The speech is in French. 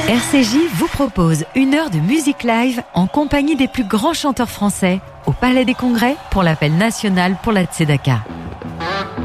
RCJ vous propose 1 heure de musique live en compagnie des plus grands chanteurs français au Palais des Congrès pour l'appel national pour la Tzedaka.